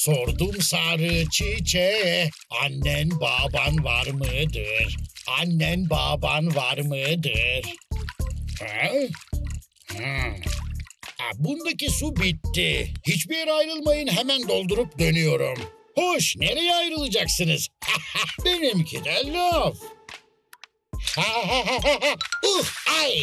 Sordum sarı çiçeğe, annen baban var mıdır? Annen baban var mıdır? Ha? Ha. Bundaki su bitti. Hiçbir yere ayrılmayın, hemen doldurup dönüyorum. Hoş, nereye ayrılacaksınız? Benimki de laf. Ay!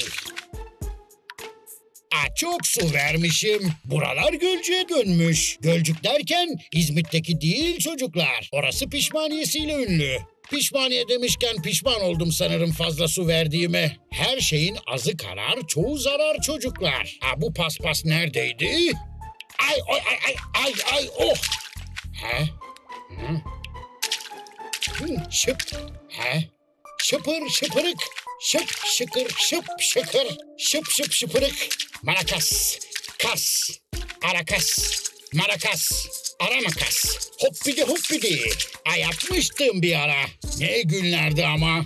Çok su vermişim. Buralar gölcüğe dönmüş. Gölcük derken İzmit'teki değil çocuklar. Orası pişmaniyesiyle ünlü. Pişmaniye demişken pişman oldum sanırım fazla su verdiğime. Her şeyin azı karar, çoğu zarar çocuklar. Bu paspas neredeydi? Ay ay ay ay ay ay oh! Ha? Hı? Şıp. Ha? Şıpır şıpırık. Şıp şıkır şıp şıkır. Şıp şıp şıpırık. Marakas. Kas. Arakas. Marakas. Aramakas. Hoppidi hoppidi. Yapmıştım bir ara. Ne günlerdi ama.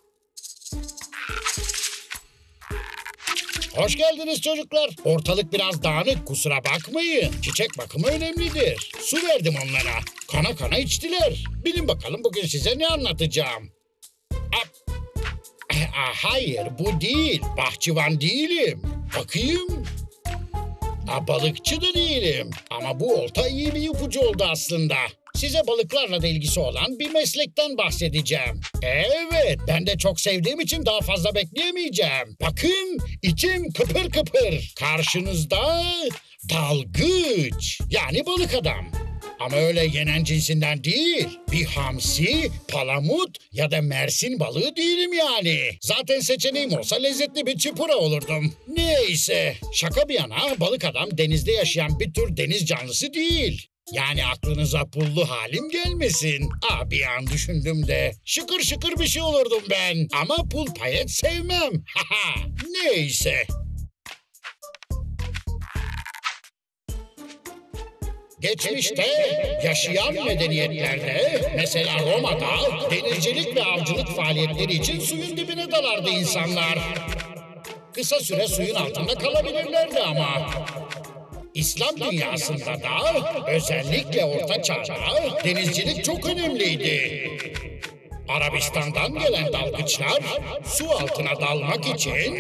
Hoş geldiniz çocuklar. Ortalık biraz dağınık, kusura bakmayın. Çiçek bakımı önemlidir. Su verdim onlara. Kana kana içtiler. Bilin bakalım bugün size ne anlatacağım. Hayır, bu değil. Bahçıvan değilim. Bakayım. Balıkçı da değilim. Ama bu olta iyi bir ipucu oldu aslında. Size balıklarla da ilgisi olan bir meslekten bahsedeceğim. Evet, ben de çok sevdiğim için daha fazla bekleyemeyeceğim. Bakın, içim kıpır kıpır. Karşınızda dalgıç, yani balık adam. Ama öyle yenen cinsinden değil. Bir hamsi, palamut ya da mersin balığı değilim yani. Zaten seçeneğim olsa lezzetli bir çipura olurdum. Neyse, şaka bir yana balık adam denizde yaşayan bir tür deniz canlısı değil. Yani aklınıza pullu halim gelmesin. Bir an düşündüm de şıkır şıkır bir şey olurdum ben. Ama pul payet sevmem. Neyse. Geçmişte yaşayan medeniyetlerde, mesela Roma'da denizcilik ve avcılık faaliyetleri için suyun dibine dalardı insanlar. Kısa süre suyun altında kalabilirlerdi ama. İslam dünyasında da özellikle Orta Çağ'da denizcilik çok önemliydi. Arabistan'dan gelen dalgıçlar su altına dalmak için